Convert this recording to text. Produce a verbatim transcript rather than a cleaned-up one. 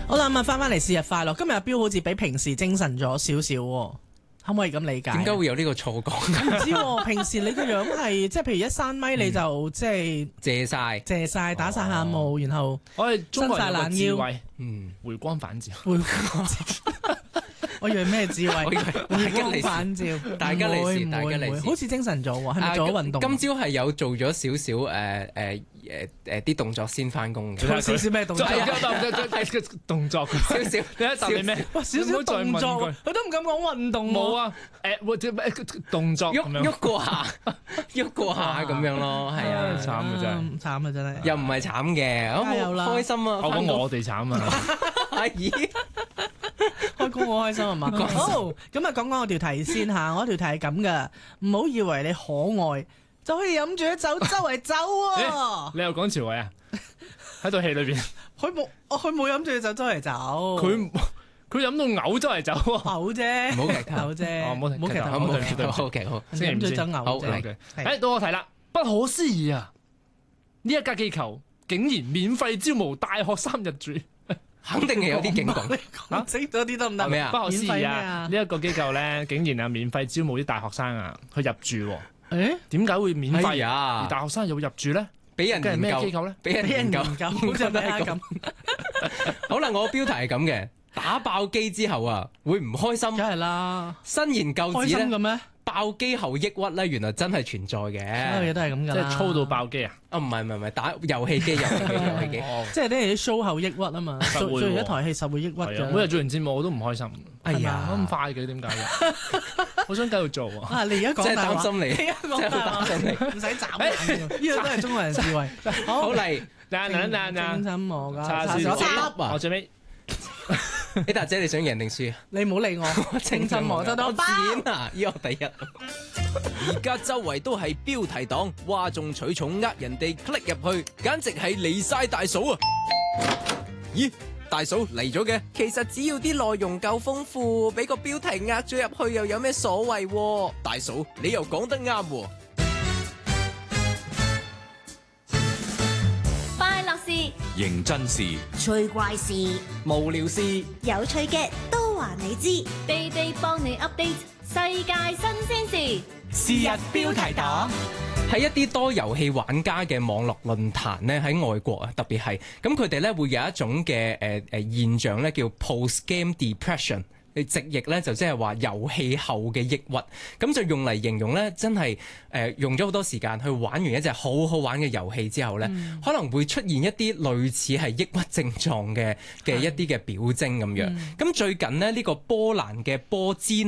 好啦，咁啊，翻翻嚟是日快樂。今日阿標好似比平時精神咗少少喎，可唔可以咁理解？ 點解會有呢個錯覺？ 唔知喎，平時你個樣係即係譬如一閂咪你就即係謝晒， 謝晒，打晒喊霧，然後我哋中國人有個智伸晒懶慧， 嗯， 回光返照。 會我以為咩智慧？ 我以為回光返照， 大吉利是唔會大吉利是唔會好似精神咗喎，係咪做咗運動？ 今朝係有做咗少少誒誒誒誒啲動作先翻工嘅， 做少少咩動作？ 係動作， 少少你一答你咩？ 哇，少少動作，佢都唔敢講運動喎。 冇啊，誒，或者動作喐咁樣喐過下，喐過下咁樣咯，係啊， 慘啊真係， 嗯慘啊真係。 又唔係慘嘅，我加油啦好開心啊！ 我講我哋慘啊！ 阿姨， 開工我開心係嘛？好，咁啊講講我條題先嚇，我條題係咁噶，唔好以為你可愛就可以飲住啲酒周圍走喎。 你又講朝偉啊？喺套戲裏邊， 佢冇，哦佢冇飲住酒周圍走。 佢佢飲到嘔周圍走喎。 嘔啫， 唔好劇透嘔啫， 哦唔好唔好劇透， 劇透好對唔住對唔住好嘅好， 飲醉酒嘔好啫。 嚟誒，到我睇啦，不可思議啊！呢一家機構竟然免費招募大學生入住。 肯定係有啲警告。 講清咗啲得唔得？ 咩啊不可思議免費咩啊！ 啊呢一個機構咧，竟然啊免費招募啲大學生啊去入住喎。 誒， 點解會免哎費？ 呀而大學生又會入住咧？ 俾人梗係研究咩機構咧？ 俾人俾人研究研究，好似咩咁？ 好啦，我標題係咁嘅，打爆機之後啊，會唔開心？ 梗係啦， 新研究開指咧， 心嘅咩？ 爆機後抑鬱咧，原來真係存在所有嘅。 嘢都係咁㗎啦， 即係操到爆機啊！ 啊，唔係唔係唔係，打遊戲機遊戲機遊戲機。 哦， 即係啲啲 show 後抑鬱啊嘛，做實會喎做完一台戲實會抑鬱係啊！ 嘅。 每日做完節目我都唔開心。 哎係呀， 咁快嘅點解嘅？我想繼續做啊！ 啊！你而家真係講大話， 擔心你， 你而家講真係大話， 好擔心你。 唔使眨眼嘅，呢個都係中國人智慧。 好嚟， 嗱嗱嗱精嗱， 神我噶， 叉燒叉叉燒啊我最尾呢達姐你想贏定輸啊？ 你唔好理我，精神我得到包。 錢啊！依我第一。 而家周圍都係標題黨，嘩眾取寵，呃人哋 click 入去，簡直係離晒大嫂啊！咦，大嫂嚟咗嘅？其實只要啲內容夠豐富，俾個標題呃咗入去又有咩所謂喎？大嫂，你又講得啱喎。 快樂事、 認真事， 趣怪事、 無聊事， 有趣嘅都話你知，地地幫你 update 世界新鮮事。 是日標題黨。 喺一啲多遊戲玩家嘅網絡論壇咧，喺外國啊，特別係咁佢哋咧會有一種嘅誒誒現象咧，叫 post game depression。你直譯咧就即係話遊戲後嘅抑鬱，咁就用嚟形容咧，真係誒、呃、用咗好多時間去玩完一隻好好玩嘅遊戲之後咧，嗯、可能會出現一啲類似係抑鬱症狀嘅嘅一啲嘅表徵咁樣。咁、嗯、最近呢，呢、呢個波蘭嘅波茲